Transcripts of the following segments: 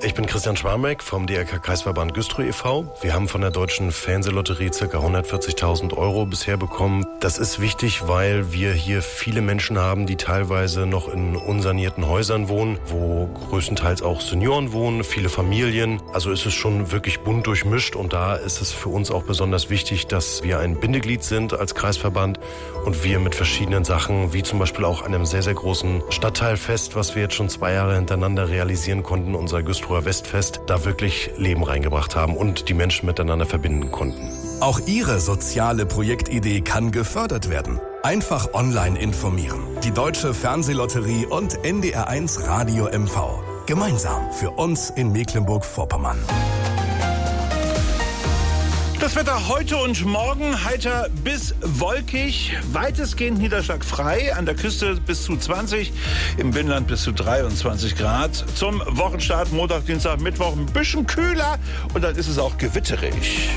Ich bin Christian Schwarmeck vom DRK-Kreisverband Güstrow e.V. Wir haben von der Deutschen Fernsehlotterie ca. 140.000 € bisher bekommen. Das ist wichtig, weil wir hier viele Menschen haben, die teilweise noch in unsanierten Häusern wohnen, wo größtenteils auch Senioren wohnen, viele Familien. Also ist es schon wirklich bunt durchmischt und da ist es für uns auch besonders wichtig, dass wir ein Bindeglied sind als Kreisverband und wir mit verschiedenen Sachen, wie zum Beispiel auch einem sehr, sehr großen Stadtteilfest, was wir jetzt schon 2 Jahre hintereinander realisieren konnten, unser Güstrower Westfest, da wirklich Leben reingebracht haben und die Menschen miteinander verbinden konnten. Auch Ihre soziale Projektidee kann gefördert werden. Einfach online informieren. Die Deutsche Fernsehlotterie und NDR1 Radio MV. Gemeinsam für uns in Mecklenburg-Vorpommern. Das Wetter heute und morgen heiter bis wolkig, weitestgehend niederschlagfrei, an der Küste bis zu 20, im Binnenland bis zu 23 Grad. Zum Wochenstart Montag, Dienstag, Mittwoch ein bisschen kühler und dann ist es auch gewitterig.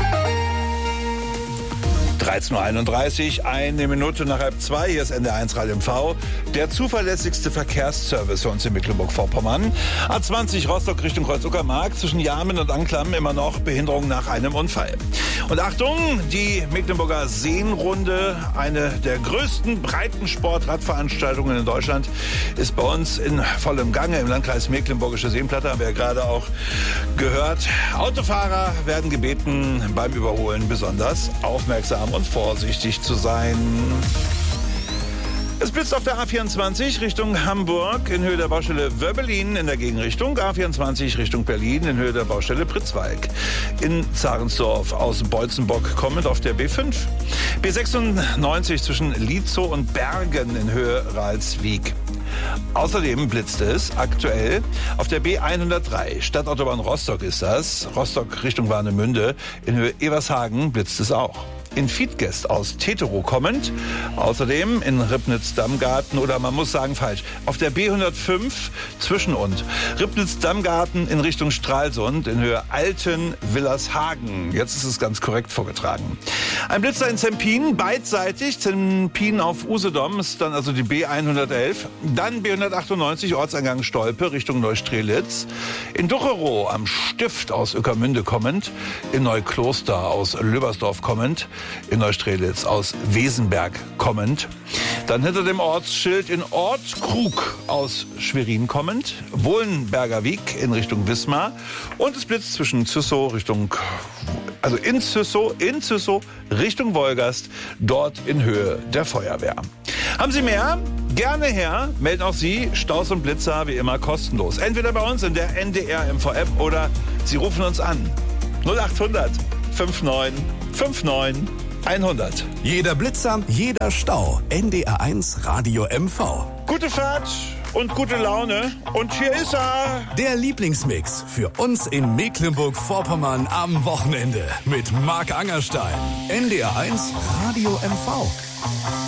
13.31 Uhr, 1 Minute nach 1:30. Hier ist NDR1 Radio MV. Der zuverlässigste Verkehrsservice für uns in Mecklenburg-Vorpommern. A20 Rostock Richtung Kreuz-Uckermark. Zwischen Jarmen und Anklam immer noch Behinderung nach einem Unfall. Und Achtung, die Mecklenburger Seenrunde, eine der größten Breitensport-Radveranstaltungen in Deutschland, ist bei uns in vollem Gange im Landkreis Mecklenburgische Seenplatte, haben wir ja gerade auch gehört. Autofahrer werden gebeten, beim Überholen besonders aufmerksam und vorsichtig zu sein. Es blitzt auf der A24 Richtung Hamburg in Höhe der Baustelle Wöbbelin in der Gegenrichtung. A24 Richtung Berlin in Höhe der Baustelle Pritzwalk. In Zarensdorf aus Beutzenbock kommend auf der B5. B96 zwischen Lietzow und Bergen in Höhe Ralswiek. Außerdem blitzt es aktuell auf der B103, Stadtautobahn Rostock ist das, Rostock Richtung Warnemünde, in Höhe Evershagen blitzt es auch. In Fiedgest aus Teterow kommend, außerdem in Ribnitz-Dammgarten oder man muss sagen falsch, auf der B105 zwischen und Ribnitz-Dammgarten in Richtung Stralsund in Höhe Alten-Villershagen. Jetzt ist es ganz korrekt vorgetragen. Ein Blitzer in Zempin, beidseitig, Zempin auf Usedom ist dann also die B111, dann B198 Ortseingang Stolpe Richtung Neustrelitz, in Ducherow am Stift aus Ueckermünde kommend, in Neukloster aus Löbersdorf kommend, in Neustrelitz aus Wesenberg kommend. Dann hinter dem Ortsschild in Ortkrug aus Schwerin kommend. Wohlenberger Wiek in Richtung Wismar. Und es blitzt zwischen Züssow in Züssow Richtung Wolgast. Dort in Höhe der Feuerwehr. Haben Sie mehr? Gerne her. Melden auch Sie Staus und Blitzer wie immer kostenlos. Entweder bei uns in der NDR MV-App oder Sie rufen uns an. 0800 59 59 100. Jeder Blitzer, jeder Stau. NDR1 Radio MV. Gute Fahrt und gute Laune. Und hier ist er. Der Lieblingsmix für uns in Mecklenburg-Vorpommern am Wochenende mit Marc Angerstein. NDR1 Radio MV.